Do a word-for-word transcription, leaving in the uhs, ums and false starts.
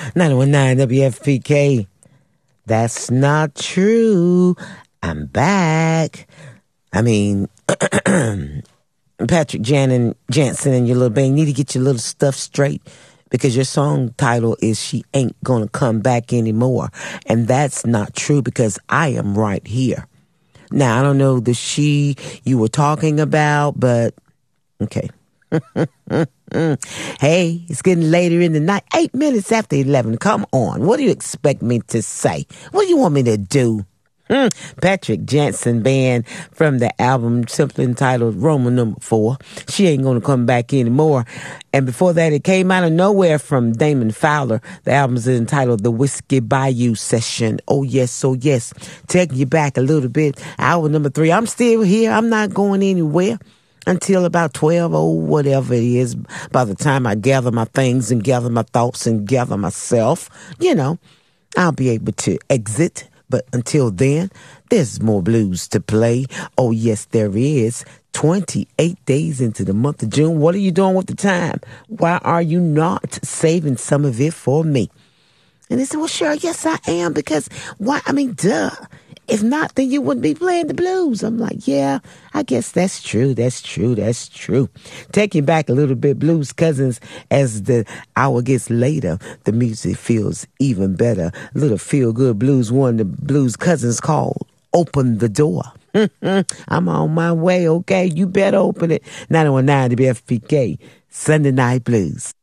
nine one nine W F P K. That's not true. I'm back. I mean, Patrick Jan Jansen and your little bang need to get your little stuff straight, because your song title is She Ain't Gonna Come Back Anymore. And that's not true, because I am right here. Now, I don't know the she you were talking about, but okay. Hey, it's getting later in the night. Eight minutes after eleven. Come on. What do you expect me to say? What do you want me to do? Mm. Patrick Jansen Band from the album simply entitled Roman Number Four. She Ain't Gonna Come Back Anymore. And before that, it came out of nowhere from Damon Fowler. The album is entitled The Whiskey Bayou Session. Oh yes, oh yes. Taking you back a little bit. Hour number three. I'm still here. I'm not going anywhere until about twelve or whatever it is. By the time I gather my things and gather my thoughts and gather myself, you know, I'll be able to exit. But until then, there's more blues to play. Oh, yes, there is. twenty-eight days into the month of June. What are you doing with the time? Why are you not saving some of it for me? And they said, well, sure, yes, I am. Because why? I mean, duh. If not, then you wouldn't be playing the blues. I'm like, yeah, I guess that's true. That's true. That's true. Taking back a little bit, Blues Cousins, as the hour gets later, the music feels even better. Little feel-good blues one, the Blues Cousins called Open the Door. I'm on my way, okay? You better open it. nine one nine W F P K, Sunday Night Blues.